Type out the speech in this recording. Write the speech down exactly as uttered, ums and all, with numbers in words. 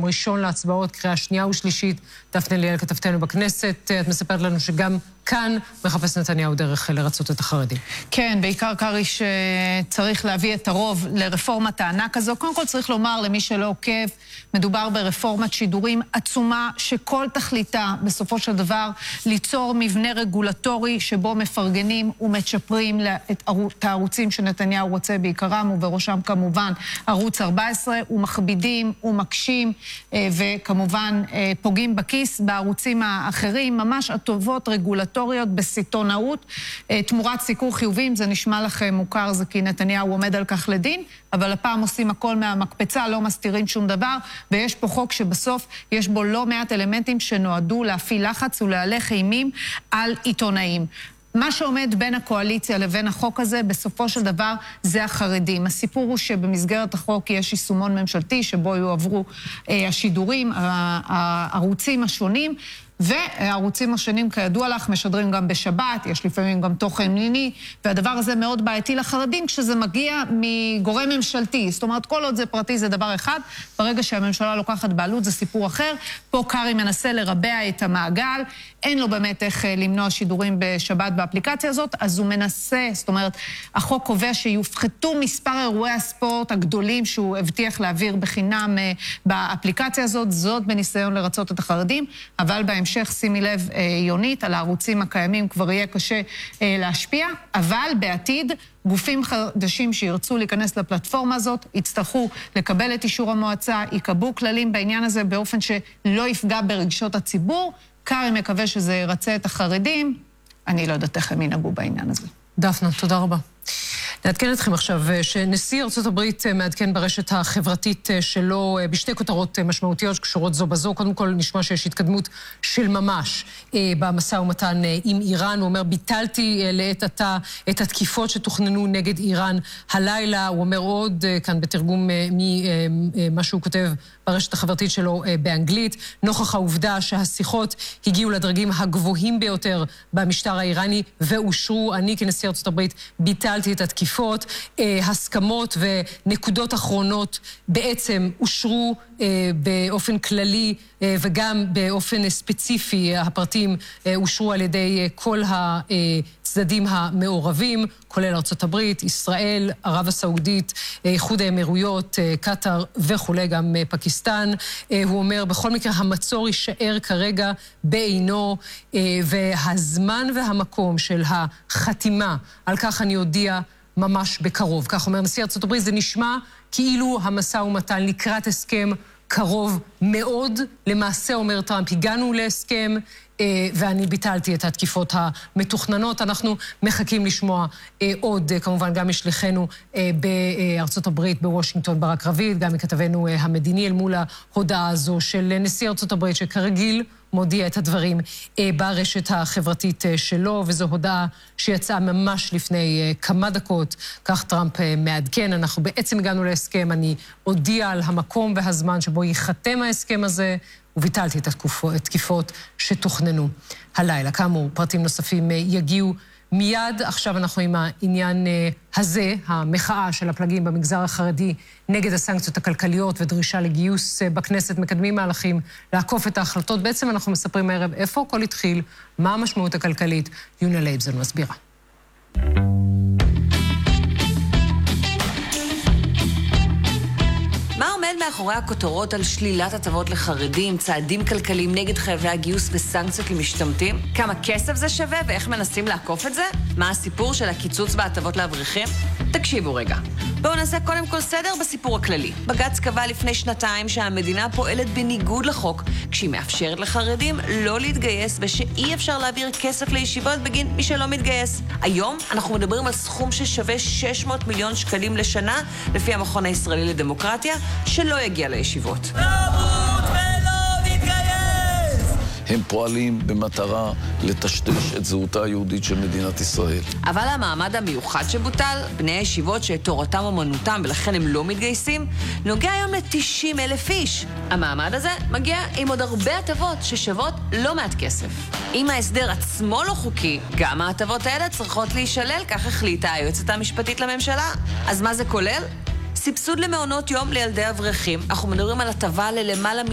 יום ראשון להצבעות, קריאה שנייה ושלישית. דפנה ליאל, כתבתנו בכנסת, את מספרת לנו שגם כאן מחפש נתניהו דרך לרצות את החרדים. כן, בעיקר קרי שצריך להביא את הרוב לרפורמת הענק הזו. קודם כל צריך לומר למי שלא עוקב, מדובר ברפורמת שידורים עצומה שכל תכליתה בסופו של דבר ליצור מבנה רגולטורי שבו מפרגנים ומצ'פרים את הערוצים שנתניהו רוצה בעיקרם, ובראשם כמובן ערוץ ארבע עשרה, ומכבידים ומקשים וכמובן פוגעים בכיס בערוצים האחרים, ממש הטובות רגולטוריות בסיטונאות, תמורת סיקור חיובים. זה נשמע לכם מוכר, זה כי נתניהו עומד על כך לדין, אבל הפעם עושים הכל מהמקפצה, לא מסתירים שום דבר, ויש פה חוק שבסוף יש בו לא מעט אלמנטים שנועדו להפעיל לחץ ולהלך אימים על עיתונאים. מה שעומד בין הקואליציה לבין החוק הזה, בסופו של דבר, זה החרדים. הסיפור הוא שבמסגרת החוק יש יישומון ממשלתי, שבו יועברו אה, השידורים, הערוצים השונים, והערוצים השונים, כידוע לך, משדרים גם בשבת, יש לפעמים גם תוכן מיני, והדבר הזה מאוד בעייתי לחרדים כשזה מגיע מגורם ממשלתי. זאת אומרת, כל עוד זה פרטי זה דבר אחד, ברגע שהממשלה לוקחת בעלות זה סיפור אחר. פה קרי מנסה לרבע את המעגל, אין לו באמת איך למנוע שידורים בשבת באפליקציה הזאת, אז הוא מנסה, זאת אומרת, החוק קובע שיופחתו מספר אירועי הספורט הגדולים שהוא הבטיח להעביר בחינם באפליקציה הזאת, זאת בניסיון לרצות את החרדים, אבל בהמשך שימי לב, יונית, על הערוצים הקיימים כבר יהיה קשה להשפיע, אבל בעתיד גופים חדשים שירצו להיכנס לפלטפורמה הזאת, יצטרכו לקבל את אישור המועצה, יקבעו כללים בעניין הזה באופן שלא יפגע ברגשות הציבור. קרי מקווה שזה ירצה את החרדים, אני לא יודעת איך הם ינהגו בעניין הזה. דפנה, תודה רבה. נעדכן אתכם עכשיו שנשיא ארצות הברית מעדכן ברשת החברתית שלו בשתי כותרות משמעותיות שקשורות זו בזו. קודם כל נשמע שיש התקדמות של ממש במשא ומתן עם איראן. הוא אומר, ביטלתי לעת עתה את התקיפות שתוכננו נגד איראן הלילה. הוא אומר עוד, כאן בתרגום ממה שהוא כותב ברשת החברתית שלו באנגלית, נוכח העובדה שהשיחות הגיעו לדרגים הגבוהים ביותר במשטר האיראני ואושרו, אני כנשיא ארצות הברית ביטלתי את התקיפות. הסכמות ונקודות אחרונות בעצם אושרו באופן כללי וגם באופן ספציפי. הפרטים אושרו על ידי כל הצדדים המעורבים, כולל ארצות הברית, ישראל, ערב הסעודית, איחוד האמירויות, קטר וכו', גם פקיסטן. הוא אומר, בכל מקרה המצור יישאר כרגע בעינו, והזמן והמקום של החתימה, על כך אני הודיע ממש בקרוב. כך אומר נשיא ארצות הברית, זה נשמע כאילו המשא ומתן לקראת הסכם קרוב מאוד. למעשה, אומר טראמפ, הגענו להסכם ואני ביטלתי את התקיפות המתוכננות. אנחנו מחכים לשמוע עוד, כמובן גם משליחנו בארצות הברית, בוושינגטון, ברק רביד, גם מכתבנו המדיני אל מול ההודעה הזו של נשיא ארצות הברית, שכרגיל מודיע את הדברים ברשת החברתית שלו, וזו הודעה שיצאה ממש לפני כמה דקות. כך טראמפ מעדכן, אנחנו בעצם הגענו להסכם, אני הודיע על המקום והזמן שבו ייחתם ההסכם הזה, וביטלתי את התקיפות שתוכננו הלילה. כאמור, פרטים נוספים יגיעו מיד. עכשיו אנחנו עם העניין הזה, המחאה של הפלגים במגזר החרדי נגד הסנקציות הכלכליות ודרישה לגיוס בכנסת, מקדמים מהלכים לעקוף את ההחלטות. בעצם אנחנו מספרים הערב איפה הכל התחיל, מה המשמעות הכלכלית. יונה לייבזון מסבירה. מה עומד מאחורי הכותרות על שלילת הטבות לחרדים, צעדים כלכליים נגד חייבי הגיוס וסנקציות למשתמטים? כמה כסף זה שווה ואיך מנסים לעקוף את זה? מה הסיפור של הקיצוץ בהטבות לאברכים? תקשיבו רגע. בואו נעשה קודם כל סדר בסיפור הכללי. בג"ץ קבע לפני שנתיים שהמדינה פועלת בניגוד לחוק, כשהיא מאפשרת לחרדים לא להתגייס ושאי אפשר להעביר כסף לישיבות בגין מי שלא מתגייס. היום אנחנו מדברים על סכום ששווה שש מאות מיליון שקלים לשנה, לפי המכון הישראלי לדמוקרטיה, שלא יגיע לישיבות. נמות ולא נתגייס! הם פועלים במטרה לטשטש את זהותה היהודית של מדינת ישראל. אבל המעמד המיוחד שבוטל, בני הישיבות שתורתם אומנותם ולכן הם לא מתגייסים, נוגע היום ל-תשעים אלף איש. המעמד הזה מגיע עם עוד הרבה הטבות ששוות לא מעט כסף. אם ההסדר עצמו לא חוקי, גם ההטבות האלה צריכות להישלל, כך החליטה היועצת המשפטית לממשלה. אז מה זה כולל? סבסוד למעונות יום לילדי אברכים. אנחנו מדברים על הטבה ללמעלה